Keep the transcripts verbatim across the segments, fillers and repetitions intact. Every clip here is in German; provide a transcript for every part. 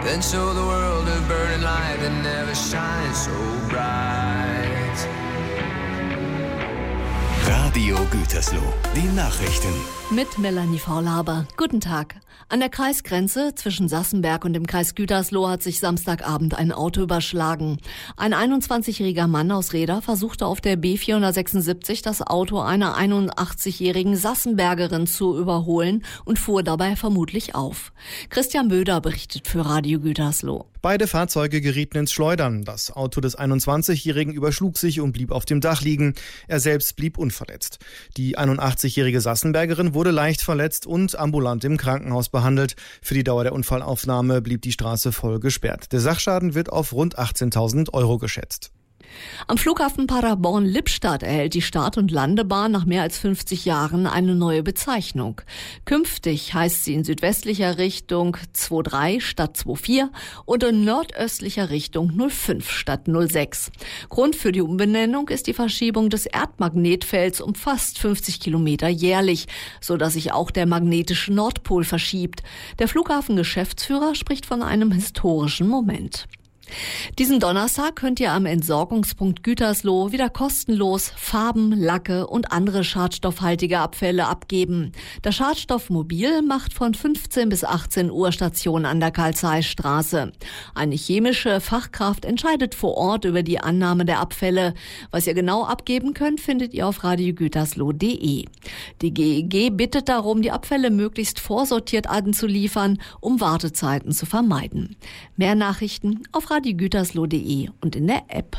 then show the world a burning light that never shines so bright. Radio Gütersloh, die Nachrichten. Mit Melanie Faulhaber. Guten Tag. An der Kreisgrenze zwischen Sassenberg und dem Kreis Gütersloh hat sich Samstagabend ein Auto überschlagen. Ein einundzwanzigjähriger Mann aus Reda versuchte auf der B vierhundertsechsundsiebzig das Auto einer einundachtzigjährigen Sassenbergerin zu überholen und fuhr dabei vermutlich auf. Christian Böder berichtet für Radio Gütersloh. Beide Fahrzeuge gerieten ins Schleudern. Das Auto des einundzwanzigjährigen überschlug sich und blieb auf dem Dach liegen. Er selbst blieb unverletzt. Die einundachtzigjährige Sassenbergerin wurde leicht verletzt und ambulant im Krankenhaus behandelt. Für die Dauer der Unfallaufnahme blieb die Straße voll gesperrt. Der Sachschaden wird auf rund achtzehntausend Euro geschätzt. Am Flughafen Paderborn-Lippstadt erhält die Start- und Landebahn nach mehr als fünfzig Jahren eine neue Bezeichnung. Künftig heißt sie in südwestlicher Richtung zwei drei statt zwei vier und in nordöstlicher Richtung null fünf statt null sechs. Grund für die Umbenennung ist die Verschiebung des Erdmagnetfelds um fast fünfzig Kilometer jährlich, sodass sich auch der magnetische Nordpol verschiebt. Der Flughafengeschäftsführer spricht von einem historischen Moment. Diesen Donnerstag könnt ihr am Entsorgungspunkt Gütersloh wieder kostenlos Farben, Lacke und andere schadstoffhaltige Abfälle abgeben. Das Schadstoffmobil macht von fünfzehn bis achtzehn Uhr Station an der Karl-Zeiss-Straße. Eine chemische Fachkraft entscheidet vor Ort über die Annahme der Abfälle. Was ihr genau abgeben könnt, findet ihr auf radiogütersloh punkt de. Die G E G bittet darum, die Abfälle möglichst vorsortiert anzuliefern, um Wartezeiten zu vermeiden. Mehr Nachrichten auf radiogütersloh punkt de und in der App.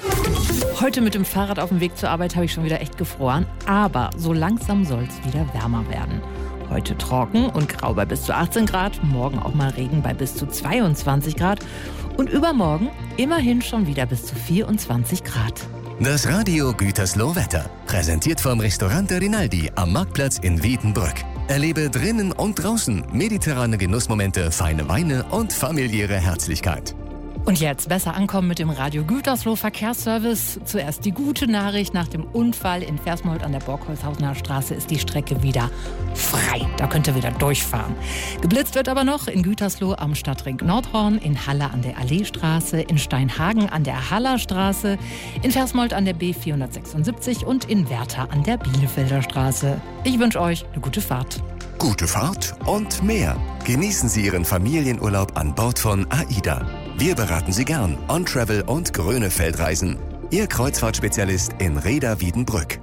Heute mit dem Fahrrad auf dem Weg zur Arbeit habe ich schon wieder echt gefroren, aber so langsam soll es wieder wärmer werden. Heute trocken und grau bei bis zu achtzehn Grad, morgen auch mal Regen bei bis zu zweiundzwanzig Grad und übermorgen immerhin schon wieder bis zu vierundzwanzig Grad. Das Radio Gütersloh Wetter, präsentiert vom Restaurante Rinaldi am Marktplatz in Wiedenbrück. Erlebe drinnen und draußen mediterrane Genussmomente, feine Weine und familiäre Herzlichkeit. Und jetzt besser ankommen mit dem Radio Gütersloh Verkehrsservice. Zuerst die gute Nachricht: Nach dem Unfall in Versmold an der Borgholzhausener Straße ist die Strecke wieder frei. Da könnt ihr wieder durchfahren. Geblitzt wird aber noch in Gütersloh am Stadtring Nordhorn, in Halle an der Alleestraße, in Steinhagen an der Hallerstraße, in Versmold an der B vierhundertsechsundsiebzig und in Werther an der Bielefelder Straße. Ich wünsche euch eine gute Fahrt. Gute Fahrt und mehr. Genießen Sie Ihren Familienurlaub an Bord von AIDA. Wir beraten Sie gern on Travel und Grönefeldreisen. Ihr Kreuzfahrtspezialist in Reda Wiedenbrück.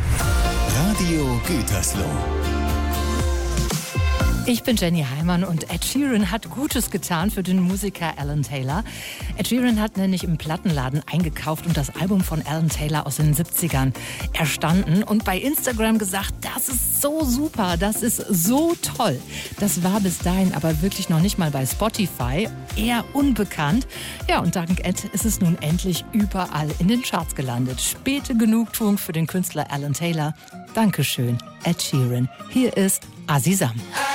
Radio Gütersloh. Ich bin Jenny Heimann und Ed Sheeran hat Gutes getan für den Musiker Alan Taylor. Ed Sheeran hat nämlich im Plattenladen eingekauft und das Album von Alan Taylor aus den siebzigern erstanden und bei Instagram gesagt, das ist so super, das ist so toll. Das war bis dahin aber wirklich noch nicht mal bei Spotify, eher unbekannt. Ja, und dank Ed ist es nun endlich überall in den Charts gelandet. Späte Genugtuung für den Künstler Alan Taylor. Dankeschön, Ed Sheeran. Hier ist Azizam.